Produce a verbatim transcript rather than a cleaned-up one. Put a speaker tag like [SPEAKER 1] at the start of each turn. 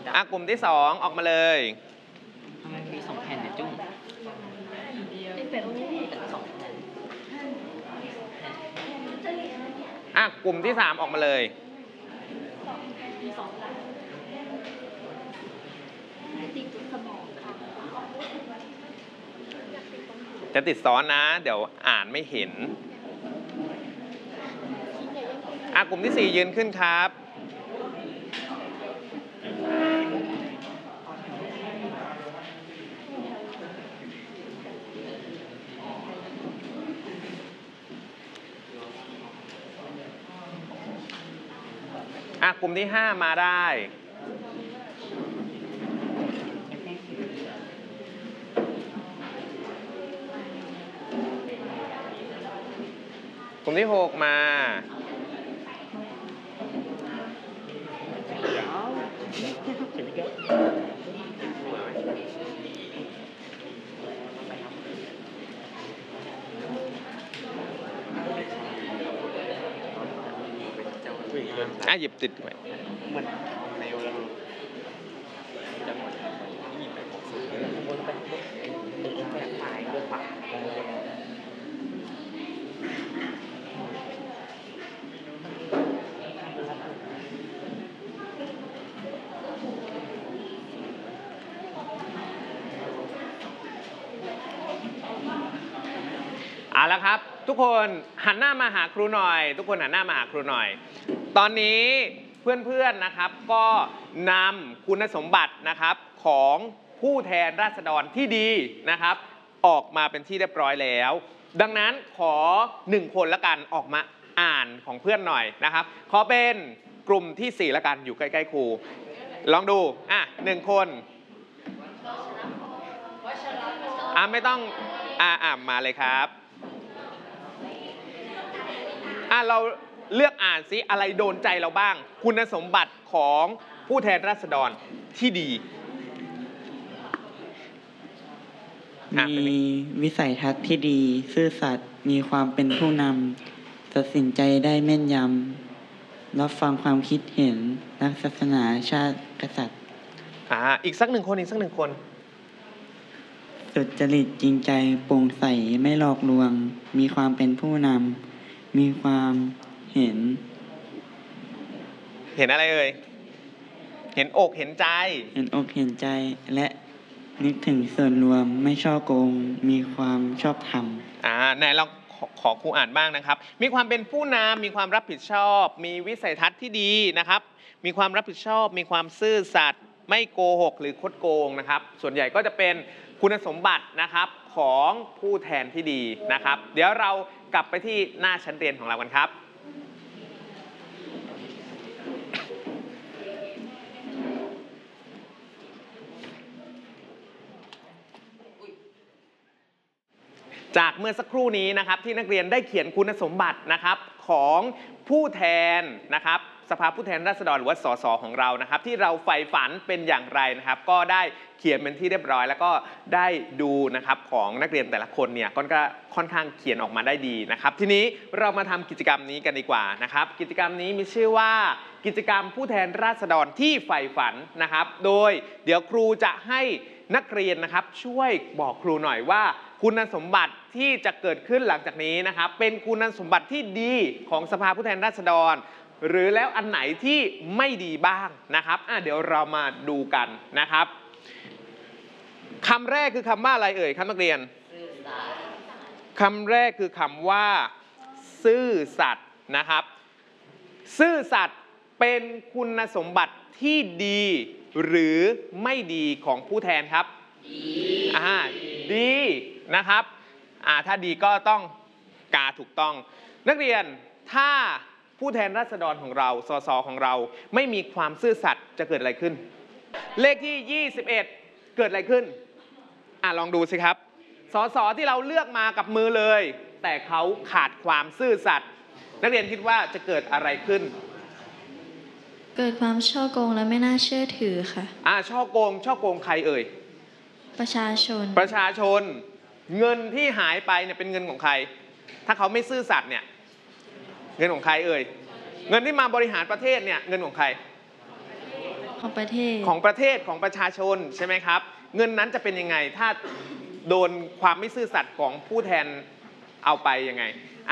[SPEAKER 1] อ่ะกลุ่มที่สองออกมาเลย
[SPEAKER 2] ทำไมมีสองแผ่นเนี่ยจุ้ง
[SPEAKER 1] อ่ะกลุ่มที่สามออกมาเลยจะติดซ้อนนะเดี๋ยวอ่านไม่เห็นอ่ะกลุ่มที่สี่ยืนขึ้นครับอ่ะกลุ่มที่ห้ามาได้กลุ่มที่หกมาอ่ะหยิบติดไว้มันในเวลาจะหมดหยิบไปของซื้อวนไปดึงไปฝ่ายด้วยฝ่ายเอาละครับทุกคนหันหน้ามาหาครูหน่อยทุกคนหันหน้ามาหาครูหน่อยตอนนี้เพื่อนๆนะครับก็นำคุณสมบัตินะครับของผู้แทนราษฎรที่ดีนะครับออกมาเป็นที่เรียบร้อยแล้วดังนั้นขอหนึ่งคนละกันออกมาอ่านของเพื่อนหน่อยนะครับขอเป็นกลุ่มที่สี่ละกันอยู่ใกล้ๆครูลองดูอ่ะหนึ่งคนอ่ะไม่ต้องอ่ะอ่ะมาเลยครับอ่ะเราเลือกอ่านซิอะไรโดนใจเราบ้างคุณสมบัติของผู้แทนราษฎรที่ดี
[SPEAKER 3] มีวิสัยทัศน์ที่ดีซื่อสัตย์มีความเป็นผู้นำตัดสินใจได้แม่นยำรับฟังความคิดเห็นรักศาสนาชาติกษัตริย์
[SPEAKER 1] อ่าอีกสักหนึ่งคนอีกสักหนึ่งคน
[SPEAKER 3] สุจริตจริงใจโปร่งใสไม่หลอกลวงมีความเป็นผู้นำมีความเห็น
[SPEAKER 1] เห็นอะไรเอ่ยเห็นอกเห็นใจ
[SPEAKER 3] เห็นอกเห็นใจและนึกถึงส่วนรวมไม่ช่อโกงมีความชอบธรรม
[SPEAKER 1] อ่าไหนเราขอขอครูอ่านบ้างนะครับมีความเป็นผู้นำมีความรับผิดชอบมีวิสัยทัศน์ที่ดีนะครับมีความรับผิดชอบมีความซื่อสัตย์ไม่โกหกหรือคดโกงนะครับส่วนใหญ่ก็จะเป็นคุณสมบัตินะครับของผู้แทนที่ดีนะครับเดี๋ยวเรากลับไปที่หน้าชั้นเรียนของเรากันครับจากเมื่อสักครู่นี้นะครับที่นักเรียนได้เขียนคุณสมบัตินะครับของผู้แทนนะครับสภาผู้แทนราษฎรหรือว่าสสของเรานะครับที่เราใฝ่ฝันเป็นอย่างไรนะครับก็ได้เขียนเป็นที่เรียบร้อยแล้วก็ได้ดูนะครับของนักเรียนแต่ละคนเนี่ยก็ค่อนข้างเขียนออกมาได้ดีนะครับทีนี้เรามาทำกิจกรรมนี้กันดีกว่านะครับกิจกรรมนี้มีชื่อว่ากิจกรรมผู้แทนราษฎรที่ใฝ่ฝันนะครับโดยเดี๋ยวครูจะให้นักเรียนนะครับช่วยบอกครูหน่อยว่าคุณสมบัติที่จะเกิดขึ้นหลังจากนี้นะครับเป็นคุณสมบัติที่ดีของสภาผู้แทนราษฎรหรือแล้วอันไหนที่ไม่ดีบ้างนะครับอ่ะเดี๋ยวเรามาดูกันนะครับคำแรกคือคำว่าอะไรเอ่ยครับนักเรียนคำแรกคือคำว่าซื่อสัตย์นะครับซื่อสัตย์เป็นคุณสมบัติที่ดีหรือไม่ดีของผู้แทนครับดีอ่าดีนะครับอ่าถ้าดีก็ต้องกาถูกต้องนักเรียนถ้าผู้แทนราษฎรของเราสสของเราไม่มีความซื่อสัตย์จะเกิดอะไรขึ้นเลขที่ยี่สิบเอ็ดเกิดอะไรขึ้นอ่าลองดูสิครับสสที่เราเลือกมากับมือเลยแต่เขาขาดความซื่อสัตย์นักเรียนคิดว่าจะเกิดอะไรขึ้น
[SPEAKER 4] เกิดความช่อโกงและไม่น่าเชื่อถือค่ะ
[SPEAKER 1] อ่าช่อโกงช่อโกงใครเอ่ย
[SPEAKER 4] ประชาชน
[SPEAKER 1] ประชาชนเงินที่หายไปเนี่ยเป็นเงินของใครถ้าเขาไม่ซื่อสัตย์เนี่ยเงินของใครเอ่ยเงินที่มาบริหารประเทศเนี่ยเงินของใคร
[SPEAKER 4] ของประเทศ
[SPEAKER 1] ของประเทศของประชาชนใช่ไหมครับ เงินนั้นจะเป็นยังไงถ้าโดนความไม่ซื่อสัตย์ของผู้แทนเอาไปยังไง